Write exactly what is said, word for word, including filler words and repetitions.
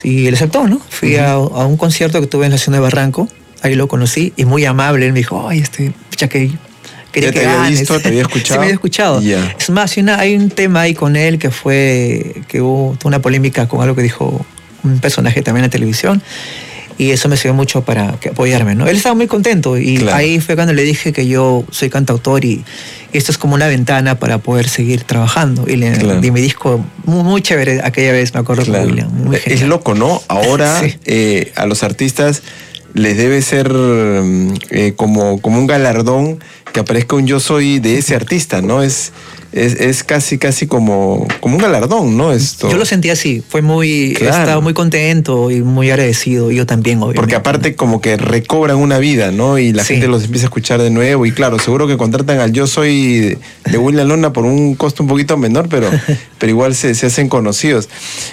Y él aceptó, ¿no? Fui uh-huh. a, a un concierto que tuve en la ciudad de Barranco, ahí lo conocí, y muy amable, él me dijo, ay, este, pucha, que quería ¿Ya que te había ganes. visto, te había escuchado? Sí, me había escuchado. Yeah. Es más, hay, una, hay un tema ahí con él que fue, que hubo una polémica con algo que dijo un personaje también en la televisión, y eso me sirvió mucho para que apoyarme, ¿no? Él estaba muy contento, y claro. ahí fue cuando le dije que yo soy cantautor, y esto es como una ventana para poder seguir trabajando. Y le claro. di mi disco muy, muy chévere aquella vez, me acuerdo claro. con William. Muy es loco, ¿no? Ahora sí. eh, a los artistas les debe ser eh, como, como un galardón que aparezca un yo soy de ese artista, ¿no? Es, es, es casi, casi como, como un galardón, ¿no? Esto. Yo lo sentí así, fue muy, claro. he estado muy contento y muy agradecido, y yo también, obviamente. Porque aparte como que recobran una vida, ¿no? Y la sí. gente los empieza a escuchar de nuevo, y claro, seguro que contratan al Yo Soy de William Luna por un costo un poquito menor, pero, pero igual se, se hacen conocidos.